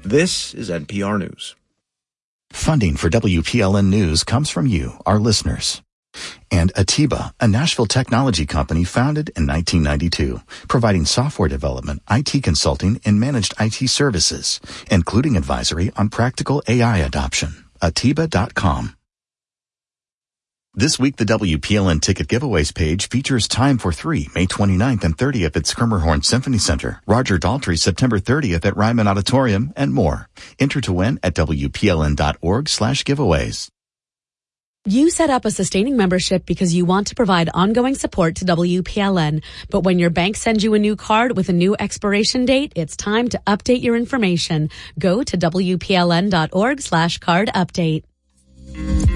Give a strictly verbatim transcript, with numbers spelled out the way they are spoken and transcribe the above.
This is N P R News. Funding for W P L N News comes from you, our listeners. And Atiba, a Nashville technology company founded in nineteen ninety-two, providing software development, I T consulting, and managed I T services, including advisory on practical A I adoption. Atiba dot com. This week, the W P L N Ticket Giveaways page features Time for Three, May twenty-ninth and thirtieth at Schermerhorn Symphony Center, Roger Daltrey, September thirtieth at Ryman Auditorium, and more. Enter to win at W P L N dot org slash giveaways. You set up a sustaining membership because you want to provide ongoing support to W P L N. But when your bank sends you a new card with a new expiration date, it's time to update your information. Go to W P L N dot org slash card update.